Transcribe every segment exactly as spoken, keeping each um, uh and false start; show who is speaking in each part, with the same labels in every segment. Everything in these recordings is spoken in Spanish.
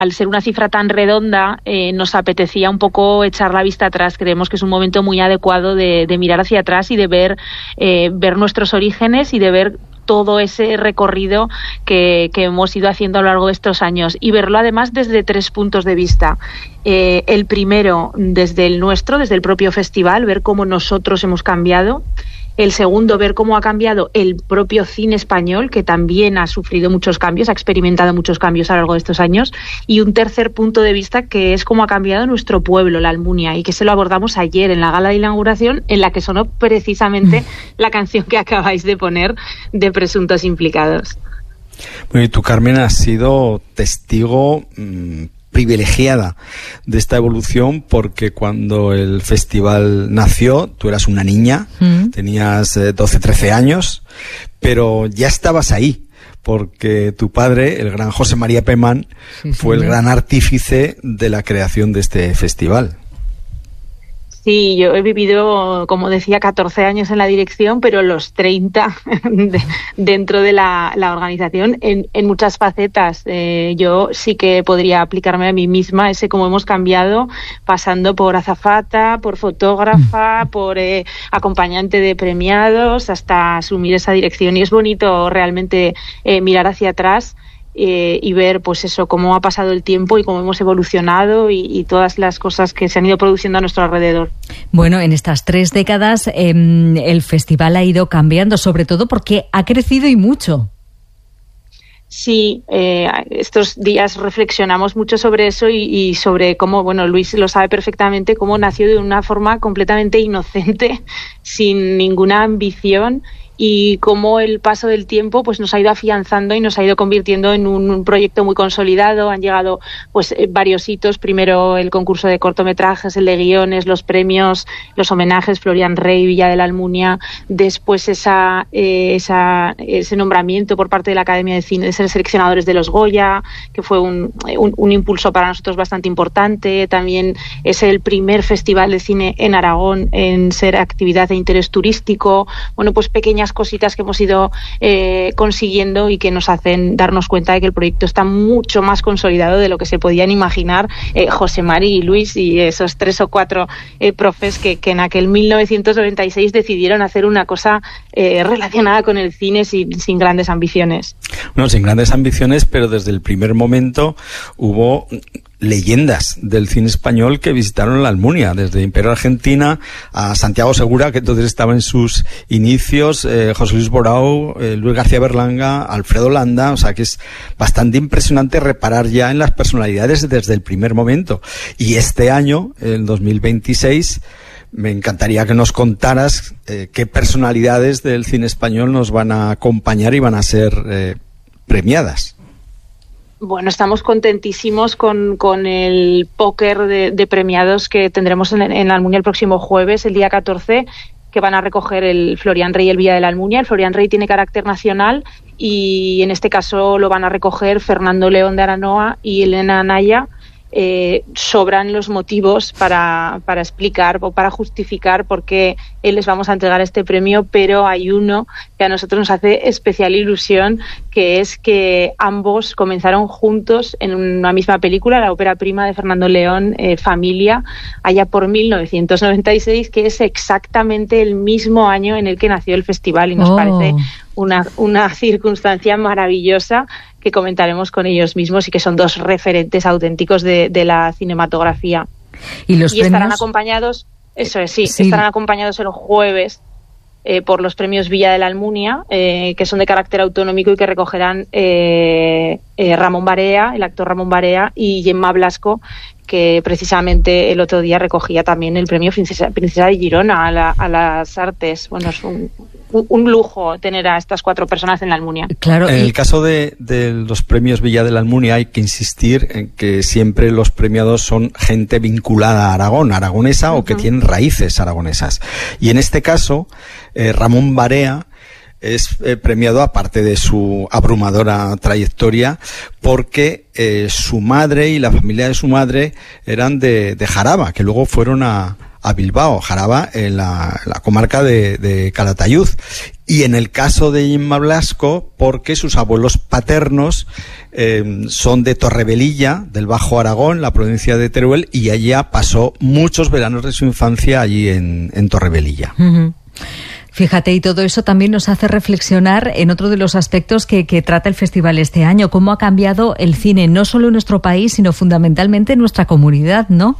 Speaker 1: al ser una cifra tan redonda, eh, nos apetecía un poco echar la vista atrás. Creemos que es un momento muy adecuado de, de mirar hacia atrás y de ver, eh, ver nuestros orígenes y de ver todo ese recorrido que, que hemos ido haciendo a lo largo de estos años y verlo además desde tres puntos de vista. Eh, el primero, desde el nuestro, desde el propio festival, ver cómo nosotros hemos cambiado. El segundo, ver cómo ha cambiado el propio cine español, que también ha sufrido muchos cambios, ha experimentado muchos cambios a lo largo de estos años. Y un tercer punto de vista, que es cómo ha cambiado nuestro pueblo, la Almunia, y que se lo abordamos ayer en la gala de inauguración, en la que sonó precisamente la canción que acabáis de poner de Presuntos Implicados.
Speaker 2: Bueno, y tú, Carmen, has sido testigo mmm, privilegiada de esta evolución, porque cuando el festival nació tú eras una niña, mm. tenías eh, doce, trece años, pero ya estabas ahí, porque tu padre, el gran José María Pemán, sí, fue sí. el gran artífice de la creación de este festival.
Speaker 1: Sí, yo he vivido, como decía, catorce años en la dirección, pero los treinta de, dentro de la, la organización en, en muchas facetas. Eh, yo sí que podría aplicarme a mí misma ese cómo hemos cambiado, pasando por azafata, por fotógrafa, por eh, acompañante de premiados, hasta asumir esa dirección. Y es bonito realmente eh, mirar hacia atrás. Eh, y ver pues eso, cómo ha pasado el tiempo y cómo hemos evolucionado y, y todas las cosas que se han ido produciendo a nuestro alrededor.
Speaker 3: Bueno, en estas tres décadas eh, el festival ha ido cambiando, sobre todo porque ha crecido y mucho.
Speaker 1: Sí, eh, estos días reflexionamos mucho sobre eso y, y sobre cómo, bueno, Luis lo sabe perfectamente, cómo nació de una forma completamente inocente, sin ninguna ambición, y cómo el paso del tiempo pues nos ha ido afianzando y nos ha ido convirtiendo en un, un proyecto muy consolidado. Han llegado pues varios hitos, primero el concurso de cortometrajes, el de guiones, los premios, los homenajes, Florian Rey, Villa de la Almunia, después esa, eh, esa ese nombramiento por parte de la Academia de Cine de ser seleccionadores de los Goya, que fue un, un, un impulso para nosotros bastante importante. También es el primer festival de cine en Aragón en ser actividad de interés turístico. Bueno, pues pequeñas cositas que hemos ido eh, consiguiendo y que nos hacen darnos cuenta de que el proyecto está mucho más consolidado de lo que se podían imaginar eh, José Mari y Luis y esos tres o cuatro eh, profes que, que en aquel mil novecientos noventa y seis decidieron hacer una cosa eh, relacionada con el cine sin, sin grandes ambiciones.
Speaker 2: Bueno, sin grandes ambiciones, pero desde el primer momento hubo leyendas del cine español que visitaron la Almunia, desde Imperio Argentina a Santiago Segura, que entonces estaba en sus inicios, eh, José Luis Borao, eh, Luis García Berlanga, Alfredo Landa. O sea que es bastante impresionante reparar ya en las personalidades desde el primer momento. Y este año, el dos mil veintiséis, me encantaría que nos contaras eh, qué personalidades del cine español nos van a acompañar y van a ser eh, premiadas.
Speaker 1: Bueno, estamos contentísimos con, con el póker de, de premiados que tendremos en, en la Almunia el próximo jueves, el día catorce, que van a recoger el Florian Rey y el Villa de la Almunia. El Florian Rey tiene carácter nacional y en este caso lo van a recoger Fernando León de Aranoa y Elena Anaya. Eh, sobran los motivos para, para explicar o para justificar por qué les vamos a entregar este premio, pero hay uno que a nosotros nos hace especial ilusión, que es que ambos comenzaron juntos en una misma película, la ópera prima de Fernando León, eh, Familia, allá por mil novecientos noventa y seis, que es exactamente el mismo año en el que nació el festival, y nos oh. parece una, una circunstancia maravillosa que comentaremos con ellos mismos y que son dos referentes auténticos de, de la cinematografía.
Speaker 3: Y los
Speaker 1: y estarán
Speaker 3: premios...
Speaker 1: acompañados, eso es, sí,
Speaker 3: sí.
Speaker 1: estarán acompañados el jueves eh, por los premios Villa de la Almunia, eh, que son de carácter autonómico y que recogerán eh, eh, Ramón Barea, el actor Ramón Barea, y Gemma Blasco, que precisamente el otro día recogía también el premio Princesa, Princesa de Girona a, la, a las artes. Bueno, es un, un, un lujo tener a estas cuatro personas en la Almunia.
Speaker 3: Claro.
Speaker 2: En el caso de, de los premios Villa de la Almunia hay que insistir en que siempre los premiados son gente vinculada a Aragón, aragonesa, uh-huh. o que tienen raíces aragonesas. Y en este caso, eh, Ramón Barea es eh, premiado, aparte de su abrumadora trayectoria, porque eh, su madre y la familia de su madre eran de, de Jaraba, que luego fueron a, a Bilbao, Jaraba en la, la comarca de, de Calatayud. Y en el caso de Imma Blasco, porque sus abuelos paternos eh, son de Torrebelilla, del Bajo Aragón, la provincia de Teruel, y ella pasó muchos veranos de su infancia allí en, en Torrebelilla.
Speaker 3: Uh-huh. Fíjate, y todo eso también nos hace reflexionar en otro de los aspectos que, que trata el festival este año, cómo ha cambiado el cine, no solo en nuestro país, sino fundamentalmente en nuestra comunidad, ¿no?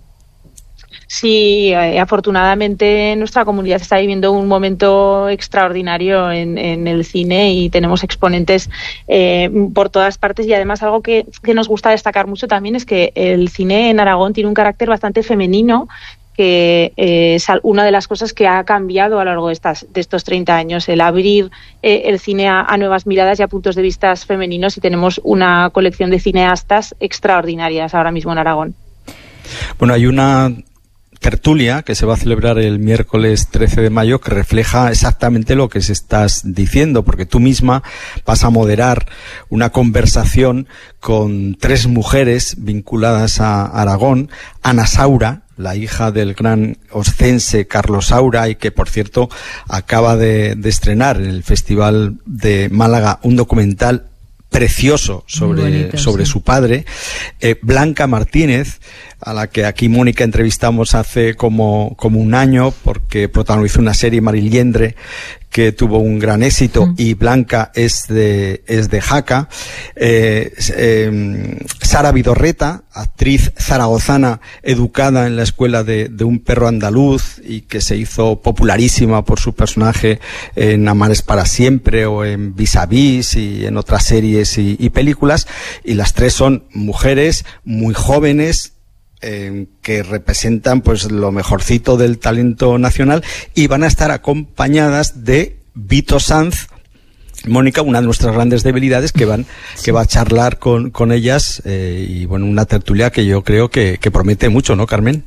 Speaker 1: Sí, eh, afortunadamente nuestra comunidad está viviendo un momento extraordinario en, en el cine y tenemos exponentes eh, por todas partes, y además algo que, que nos gusta destacar mucho también es que el cine en Aragón tiene un carácter bastante femenino, que eh, es una de las cosas que ha cambiado a lo largo de, estas, de estos treinta años, el abrir eh, el cine a, a nuevas miradas y a puntos de vista femeninos, y tenemos una colección de cineastas extraordinarias ahora mismo en Aragón.
Speaker 2: Bueno, hay una tertulia que se va a celebrar el miércoles trece de mayo que refleja exactamente lo que se estás diciendo, porque tú misma vas a moderar una conversación con tres mujeres vinculadas a Aragón. Ana Saura, la hija del gran oscense Carlos Saura, y que por cierto acaba de, de estrenar en el Festival de Málaga un documental precioso sobre, bonito, sobre sí. su padre. eh, Blanca Martínez, a la que aquí Mónica entrevistamos hace como, como un año, porque protagonizó una serie, Mariliendre, que tuvo un gran éxito, mm. y Blanca es de, es de Jaca. Eh, eh, Sara Vidorreta, actriz zaragozana, educada en la escuela de, de un perro andaluz y que se hizo popularísima por su personaje en Amares para siempre o en Vis a Vis y en otras series y, y películas. Y las tres son mujeres muy jóvenes, Eh, que representan pues lo mejorcito del talento nacional, y van a estar acompañadas de Vito Sanz, Mónica, una de nuestras grandes debilidades, que van sí. que va a charlar con, con ellas, eh, y bueno, una tertulia que yo creo que, que promete mucho, ¿no, Carmen?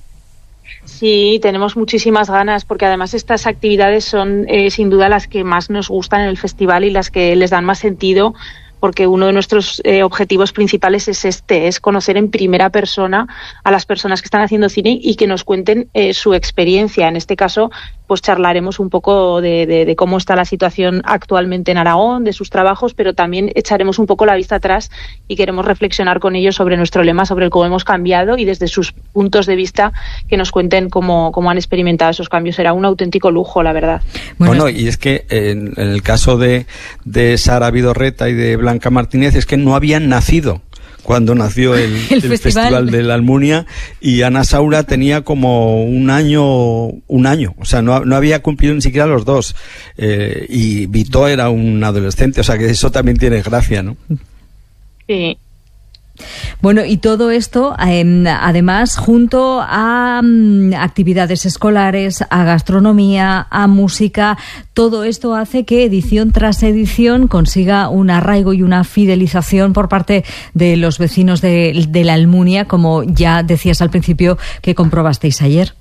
Speaker 1: Sí, tenemos muchísimas ganas, porque además estas actividades son eh, sin duda las que más nos gustan en el festival y las que les dan más sentido, porque uno de nuestros eh, objetivos principales es este, es conocer en primera persona a las personas que están haciendo cine y que nos cuenten eh, su experiencia. En este caso, pues charlaremos un poco de, de, de cómo está la situación actualmente en Aragón, de sus trabajos, pero también echaremos un poco la vista atrás y queremos reflexionar con ellos sobre nuestro lema, sobre el cómo hemos cambiado, y desde sus puntos de vista que nos cuenten cómo, cómo han experimentado esos cambios. Será un auténtico lujo, la verdad.
Speaker 2: Bueno, bueno y es que en, en el caso de, de Sara Vidorreta y de Blanca Martínez, es que no habían nacido cuando nació el, el, el festival. festival de la Almunia, y Ana Saura tenía como un año, un año, o sea, no, no había cumplido ni siquiera los dos, eh, y Vito era un adolescente, o sea que eso también tiene gracia, ¿no?
Speaker 1: Sí.
Speaker 3: Bueno, y todo esto, eh, además, junto a um, actividades escolares, a gastronomía, a música, todo esto hace que edición tras edición consiga un arraigo y una fidelización por parte de los vecinos de, de la Almunia, como ya decías al principio que comprobasteis ayer.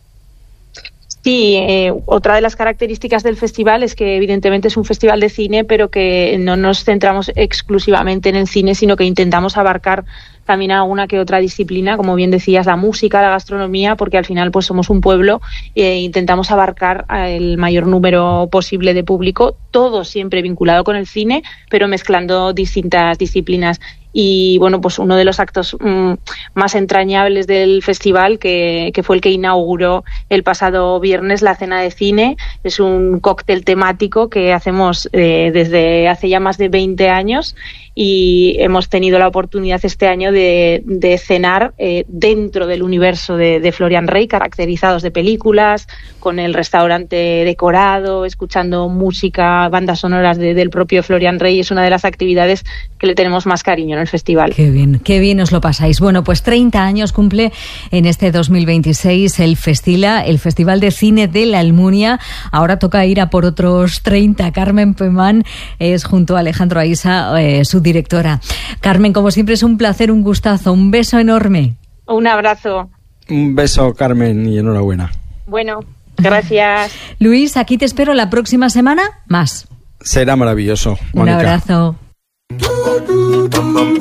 Speaker 1: Sí, eh, otra de las características del festival es que evidentemente es un festival de cine, pero que no nos centramos exclusivamente en el cine, sino que intentamos abarcar también alguna que otra disciplina, como bien decías, la música, la gastronomía, porque al final pues somos un pueblo e intentamos abarcar el mayor número posible de público, todo siempre vinculado con el cine, pero mezclando distintas disciplinas. Y bueno, pues uno de los actos mmm, más entrañables del festival, que, que fue el que inauguró el pasado viernes la cena de cine, es un cóctel temático que hacemos eh, desde hace ya más de veinte años, y hemos tenido la oportunidad este año de, de cenar eh, dentro del universo de, de Florian Rey, caracterizados de películas, con el restaurante decorado, escuchando música, bandas sonoras de, del propio Florian Rey. Es una de las actividades que le tenemos más cariño en el festival.
Speaker 3: Qué bien, qué bien os lo pasáis. Bueno, pues treinta años cumple en este dos mil veintiséis el Festila, el Festival de Cine de la Almunia. Ahora toca ir a por otros treinta. Carmen Pemán es, junto a Alejandro Aisa, eh, su directora. Carmen, como siempre, es un placer, un gustazo, un beso enorme.
Speaker 1: Un abrazo.
Speaker 2: Un beso, Carmen, y enhorabuena.
Speaker 1: Bueno, gracias.
Speaker 3: Luis, aquí te espero la próxima semana más.
Speaker 2: Será maravilloso, Mónica.
Speaker 3: Un abrazo.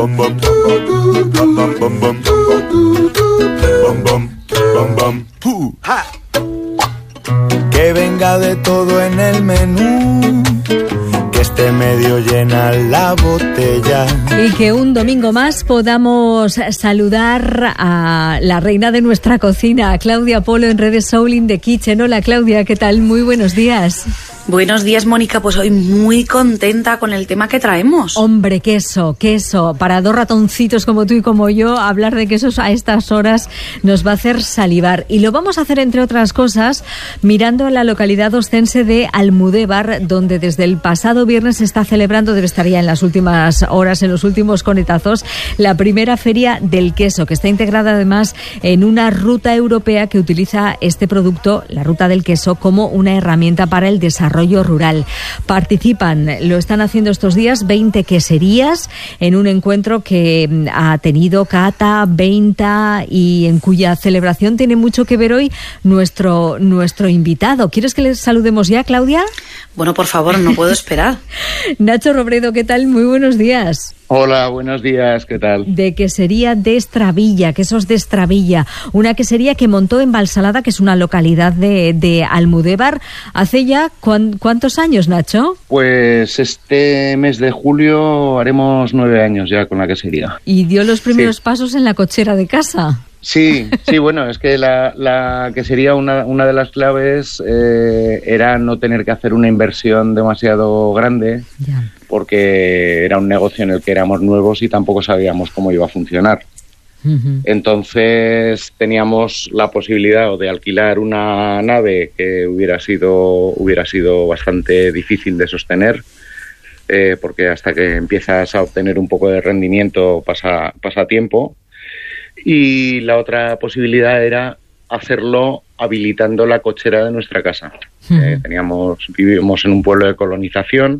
Speaker 4: Bum bum, bum bum.
Speaker 3: domingo más podamos saludar a la reina de nuestra cocina, a Claudia Polo, en redes Soul in the Kitchen. Hola Claudia, ¿qué tal? Muy buenos días.
Speaker 4: Buenos días, Mónica. Pues hoy muy contenta con el tema que traemos.
Speaker 3: Hombre, queso, queso. Para dos ratoncitos como tú y como yo, hablar de quesos a estas horas nos va a hacer salivar. Y lo vamos a hacer, entre otras cosas, mirando a la localidad ostense de Almudévar, donde desde el pasado viernes se está celebrando, debe estar ya en las últimas horas, en los últimos conetazos, la primera feria del queso, que está integrada además en una ruta europea que utiliza este producto, la ruta del queso, como una herramienta para el desarrollo rural. Participan, lo están haciendo estos días, veinte queserías en un encuentro que ha tenido cata, venta y en cuya celebración tiene mucho que ver hoy nuestro, nuestro invitado. ¿Quieres que les saludemos ya, Claudia?
Speaker 4: Bueno, por favor, no puedo esperar.
Speaker 3: Nacho Robredo, ¿qué tal? Muy buenos días.
Speaker 5: Hola, buenos días, ¿qué tal?
Speaker 3: De quesería de Estravilla, quesos de Estravilla, una quesería que montó en Valsalada, que es una localidad de, de Almudévar, hace ya ¿cuán, ¿cuántos años, Nacho?
Speaker 5: Pues este mes de julio haremos nueve años ya con la quesería.
Speaker 3: Y dio los primeros sí. pasos en la cochera de casa.
Speaker 5: Sí, sí, bueno, es que la, la quesería, una, una de las claves eh, era no tener que hacer una inversión demasiado grande, ya. porque era un negocio en el que éramos nuevos y tampoco sabíamos cómo iba a funcionar. Uh-huh. Entonces teníamos la posibilidad de alquilar una nave que hubiera sido, hubiera sido bastante difícil de sostener, eh, porque hasta que empiezas a obtener un poco de rendimiento pasa, pasa tiempo. Y la otra posibilidad era hacerlo habilitando la cochera de nuestra casa. Uh-huh. Eh, teníamos, vivíamos en un pueblo de colonización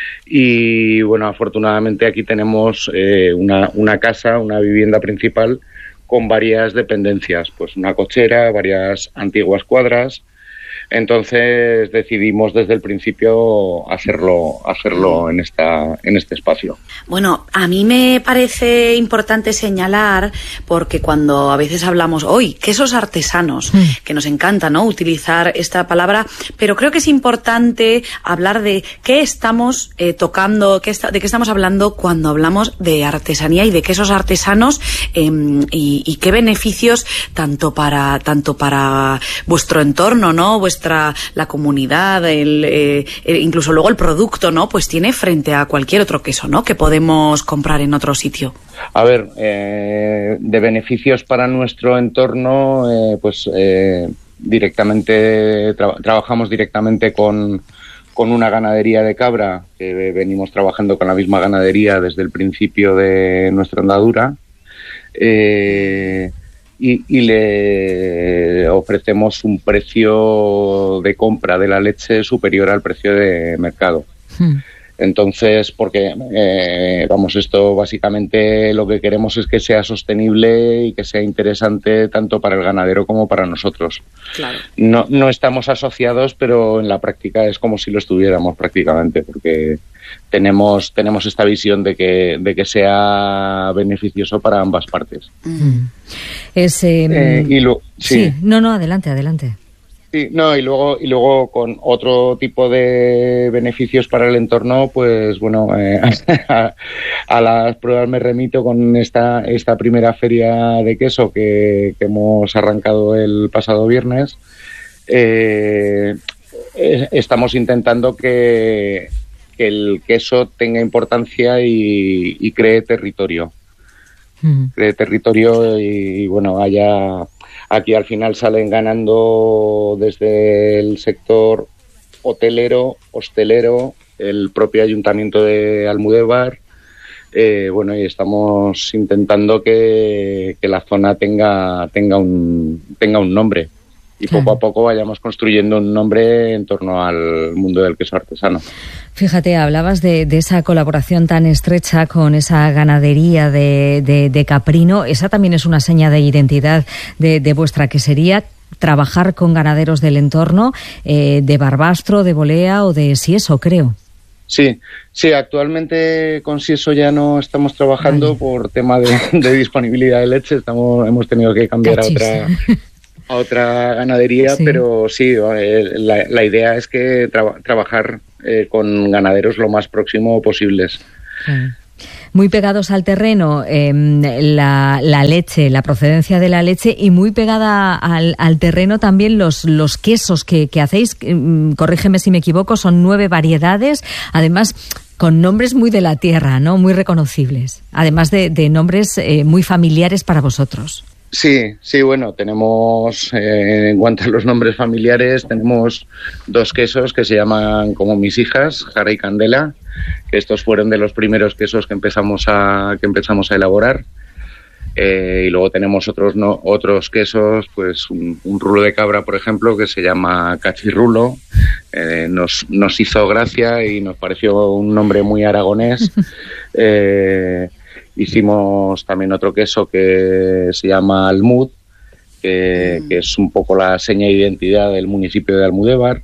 Speaker 5: y, bueno, afortunadamente aquí tenemos eh, una, una casa, una vivienda principal con varias dependencias, pues una cochera, varias antiguas cuadras. Entonces decidimos desde el principio hacerlo hacerlo en esta en este espacio.
Speaker 4: Bueno, a mí me parece importante señalar, porque cuando a veces hablamos hoy quesos artesanos, mm. que nos encanta, ¿no?, utilizar esta palabra, pero creo que es importante hablar de qué estamos eh, tocando, qué está, de qué estamos hablando cuando hablamos de artesanía y de quesos artesanos, eh, y, y qué beneficios tanto para tanto para vuestro entorno, ¿no?, vuestra la comunidad, el, eh, incluso luego el producto, ¿no?, pues tiene frente a cualquier otro queso, ¿no?, que podemos comprar en otro sitio.
Speaker 5: A ver, eh, de beneficios para nuestro entorno, eh, pues eh, directamente tra- trabajamos directamente con, con una ganadería de cabra, que venimos trabajando con la misma ganadería desde el principio de nuestra andadura. Eh, Y, y le ofrecemos un precio de compra de la leche superior al precio de mercado. Hmm. Entonces, porque, eh, vamos, esto básicamente lo que queremos es que sea sostenible y que sea interesante tanto para el ganadero como para nosotros.
Speaker 4: Claro.
Speaker 5: No, no estamos asociados, pero en la práctica es como si lo estuviéramos prácticamente, porque tenemos tenemos esta visión de que de que sea beneficioso para ambas partes.
Speaker 3: Mm. Es, eh,
Speaker 5: eh, y lo, sí.
Speaker 3: sí, no, no, adelante, adelante.
Speaker 5: Sí, no, y luego y luego con otro tipo de beneficios para el entorno, pues bueno, eh, a, a las pruebas me remito con esta esta primera feria de queso que, que hemos arrancado el pasado viernes. Eh, eh, estamos intentando que que el queso tenga importancia y, y cree territorio. Mm. Cree territorio y, y, bueno, haya... Aquí al final salen ganando desde el sector hotelero, hostelero, el propio Ayuntamiento de Almudévar. Eh, bueno, y estamos intentando que, que la zona tenga, tenga, un, tenga un nombre. Y poco claro. a poco vayamos construyendo un nombre en torno al mundo del queso artesano.
Speaker 3: Fíjate, hablabas de, de esa colaboración tan estrecha con esa ganadería de, de, de caprino. Esa también es una seña de identidad de, de vuestra quesería. Trabajar con ganaderos del entorno, eh, de Barbastro, de Bolea o de Sieso, creo.
Speaker 5: Sí, sí, actualmente con Sieso ya no estamos trabajando vale. por tema de, de disponibilidad de leche. Estamos, hemos tenido que cambiar Cachis. a otra... a otra ganadería, sí. pero sí, la, la idea es que tra- trabajar eh, con ganaderos lo más próximo posibles. Sí.
Speaker 3: Muy pegados al terreno, eh, la, la leche, la procedencia de la leche, y muy pegada al, al terreno también los, los quesos que, que hacéis. Eh, corrígeme si me equivoco, son nueve variedades, además con nombres muy de la tierra, ¿no? Muy reconocibles, además de, de nombres eh, muy familiares para vosotros.
Speaker 5: Sí, sí, bueno, tenemos, eh, en cuanto a los nombres familiares, tenemos dos quesos que se llaman como mis hijas, Jara y Candela, que estos fueron de los primeros quesos que empezamos a, que empezamos a elaborar. Eh, y luego tenemos otros no, otros quesos, pues un, un rulo de cabra, por ejemplo, que se llama cachirrulo. Eh, nos, nos hizo gracia y nos pareció un nombre muy aragonés. Eh, Hicimos también otro queso que se llama Almud, que, que es un poco la seña de identidad del municipio de Almudévar.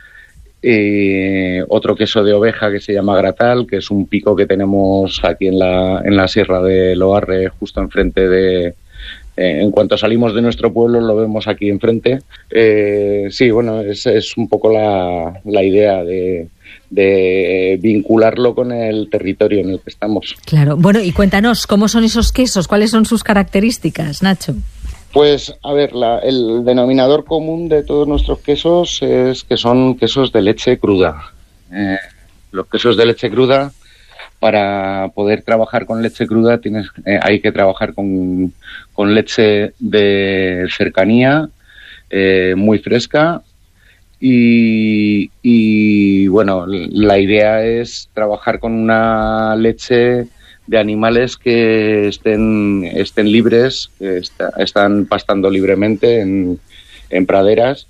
Speaker 5: Y otro queso de oveja que se llama Gratal, que es un pico que tenemos aquí en la, en la Sierra de Loarre, justo enfrente de... Eh, en cuanto salimos de nuestro pueblo lo vemos aquí enfrente. Eh, sí, bueno, es, es un poco la, la idea de... de vincularlo con el territorio en el que estamos.
Speaker 3: Claro. Bueno, y cuéntanos, ¿cómo son esos quesos? ¿Cuáles son sus características, Nacho?
Speaker 5: Pues, a ver, la, el denominador común de todos nuestros quesos es que son quesos de leche cruda. Eh, los quesos de leche cruda, para poder trabajar con leche cruda tienes, eh, hay que trabajar con, con leche de cercanía, eh, muy fresca. Y, y bueno, la idea es trabajar con una leche de animales que estén estén libres, que está, están pastando libremente en, en praderas,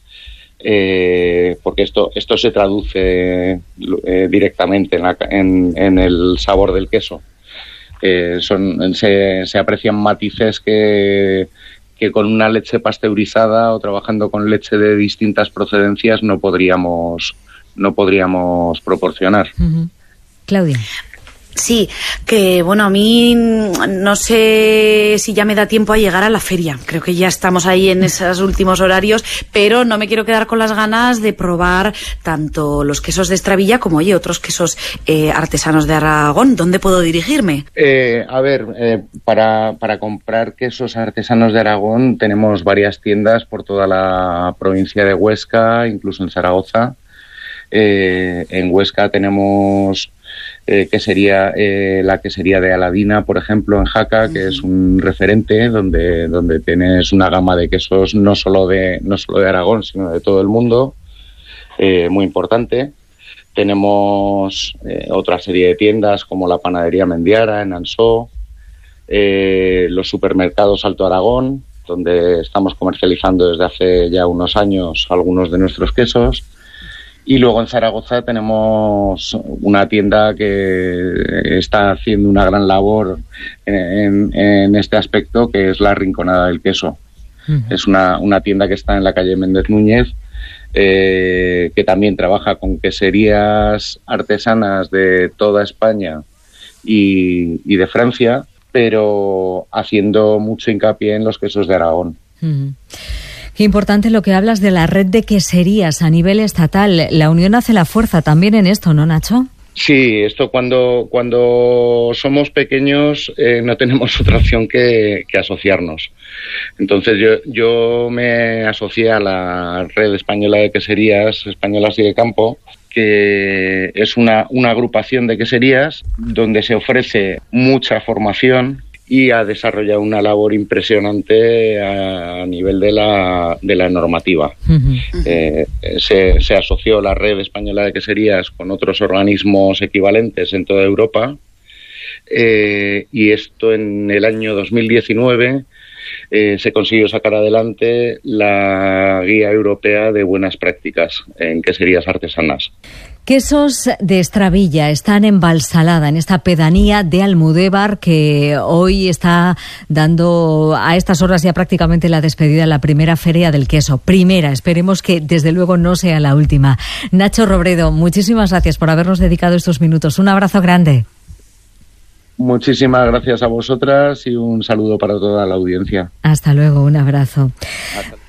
Speaker 5: eh, porque esto esto se traduce eh, directamente en, la, en, en el sabor del queso. Eh, son se, se aprecian matices que que con una leche pasteurizada o trabajando con leche de distintas procedencias no podríamos no podríamos proporcionar.
Speaker 3: Uh-huh. Claudia.
Speaker 4: Sí, que bueno, a mí no sé si ya me da tiempo a llegar a la feria. Creo que ya estamos ahí en esos últimos horarios, pero no me quiero quedar con las ganas de probar tanto los quesos de Estravilla como, oye, otros quesos eh, artesanos de Aragón. ¿Dónde puedo dirigirme?
Speaker 5: Eh, a ver, eh, para, para comprar quesos artesanos de Aragón tenemos varias tiendas por toda la provincia de Huesca, incluso en Zaragoza. Eh, en Huesca tenemos... Eh, que sería eh, la quesería de Aladina, por ejemplo, en Jaca, que es un referente donde donde tienes una gama de quesos no solo de no solo de Aragón, sino de todo el mundo, eh, muy importante. Tenemos eh, otra serie de tiendas como la Panadería Mendiara en Ansó, eh, los supermercados Alto Aragón, donde estamos comercializando desde hace ya unos años algunos de nuestros quesos. Y luego en Zaragoza tenemos una tienda que está haciendo una gran labor en, en este aspecto, que es la Rinconada del Queso. Uh-huh. Es una, una tienda que está en la calle Méndez Núñez, eh, que también trabaja con queserías artesanas de toda España y, y de Francia, pero haciendo mucho hincapié en los quesos de Aragón.
Speaker 3: Uh-huh. Qué importante lo que hablas de la red de queserías a nivel estatal. La unión hace la fuerza también en esto, ¿no, Nacho?
Speaker 5: Sí, esto cuando cuando somos pequeños eh, no tenemos otra opción que, que asociarnos. Entonces yo yo me asocié a la Red Española de Queserías Españolas y de Campo, que es una, una agrupación de queserías donde se ofrece mucha formación y ha desarrollado una labor impresionante a, a nivel de la, de la normativa. Uh-huh. Eh, se, se asoció la Red Española de Queserías con otros organismos equivalentes en toda Europa, eh, y esto en el año dos mil diecinueve eh, se consiguió sacar adelante la Guía Europea de Buenas Prácticas en Queserías Artesanas.
Speaker 3: Quesos de Estravilla están en Valsalada, en esta pedanía de Almudévar, que hoy está dando a estas horas ya prácticamente la despedida de la primera feria del queso. Primera, esperemos que desde luego no sea la última. Nacho Robredo, muchísimas gracias por habernos dedicado estos minutos. Un abrazo grande.
Speaker 5: Muchísimas gracias a vosotras y un saludo para toda la audiencia.
Speaker 3: Hasta luego, un abrazo.
Speaker 5: Hasta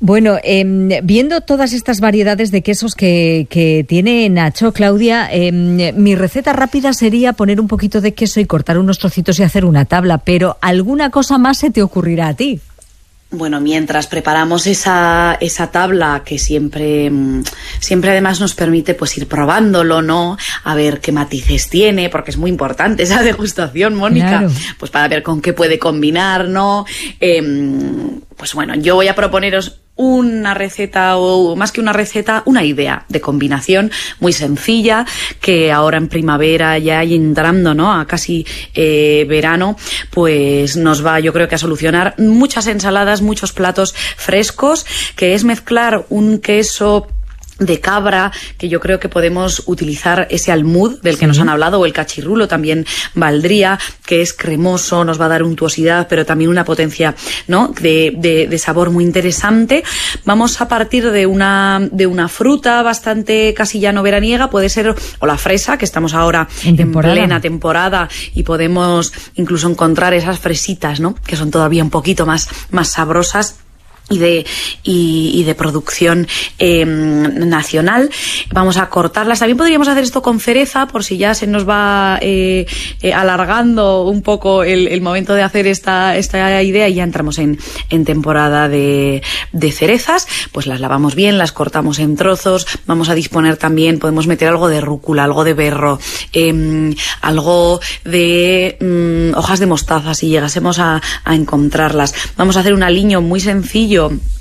Speaker 3: Bueno, eh, viendo todas estas variedades de quesos que, que tiene Nacho, Claudia, eh, mi receta rápida sería poner un poquito de queso y cortar unos trocitos y hacer una tabla, pero ¿alguna cosa más se te ocurrirá a ti?
Speaker 4: Bueno, mientras preparamos esa, esa tabla que siempre, siempre además nos permite pues ir probándolo, ¿no? A ver qué matices tiene, porque es muy importante esa degustación, Mónica. Claro. Pues para ver con qué puede combinar, ¿no? Eh, pues bueno, yo voy a proponeros una receta, o más que una receta, una idea de combinación muy sencilla, que ahora en primavera, ya entrando, ¿no?, a casi eh, verano, pues nos va, yo creo que a solucionar muchas ensaladas, muchos platos frescos, que es mezclar un queso de cabra, que yo creo que podemos utilizar ese almud del que sí. nos han hablado, o el cachirrulo también valdría, que es cremoso, nos va a dar untuosidad, pero también una potencia, ¿no?, de, de, de sabor muy interesante. Vamos a partir de una, de una fruta bastante casillano veraniega, puede ser, o la fresa, que estamos ahora en, en plena temporada, y podemos incluso encontrar esas fresitas, ¿no?, que son todavía un poquito más, más sabrosas. Y de, y, y de producción eh, nacional. Vamos a cortarlas. También podríamos hacer esto con cereza, por si ya se nos va eh, eh, alargando un poco el, el momento de hacer esta, esta idea, y ya entramos en, en temporada de, de cerezas. Pues las lavamos bien, las cortamos en trozos. Vamos a disponer también, podemos meter algo de rúcula, algo de berro, eh, algo de mm, hojas de mostaza, si llegásemos a, a encontrarlas. Vamos a hacer un aliño muy sencillo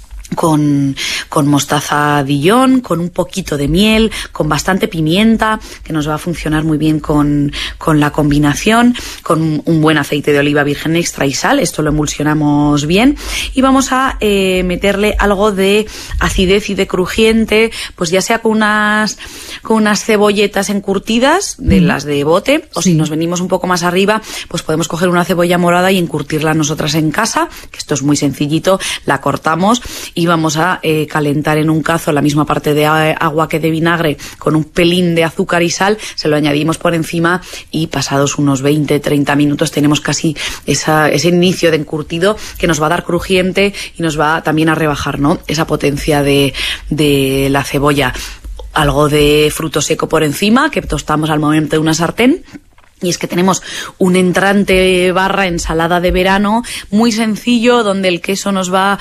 Speaker 4: con, con mostaza Dijon, con un poquito de miel, con bastante pimienta, que nos va a funcionar muy bien con, con la combinación, con un buen aceite de oliva virgen extra y sal. Esto lo emulsionamos bien, y vamos a eh, meterle algo de acidez y de crujiente, pues ya sea con unas, con unas cebolletas encurtidas, de mm. las de bote, o sí. si nos venimos un poco más arriba, pues podemos coger una cebolla morada y encurtirla nosotras en casa, que esto es muy sencillito. La cortamos y vamos a eh, calentar en un cazo la misma parte de agua que de vinagre, con un pelín de azúcar y sal. Se lo añadimos por encima, y pasados unos veinte, treinta minutos tenemos casi esa, ese inicio de encurtido, que nos va a dar crujiente y nos va también a rebajar, ¿no?, esa potencia de, de la cebolla. Algo de fruto seco por encima, que tostamos al momento de una sartén. Y es que tenemos un entrante barra ensalada de verano muy sencillo, donde el queso nos va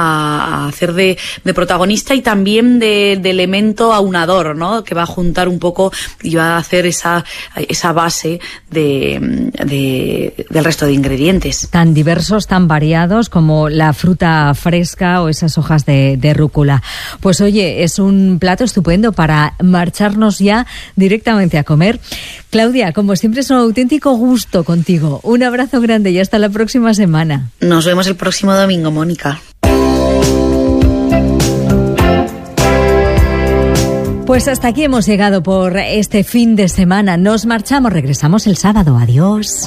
Speaker 4: a hacer de, de protagonista, y también de, de elemento aunador, ¿no?, que va a juntar un poco y va a hacer esa, esa base de, de, del resto de ingredientes.
Speaker 3: Tan diversos, tan variados como la fruta fresca o esas hojas de, de rúcula. Pues oye, es un plato estupendo para marcharnos ya directamente a comer. Claudia, como siempre, es un auténtico gusto contigo. Un abrazo grande y hasta la próxima semana.
Speaker 4: Nos vemos el próximo domingo, Mónica.
Speaker 3: Pues hasta aquí hemos llegado por este fin de semana. Nos marchamos, regresamos el sábado. Adiós.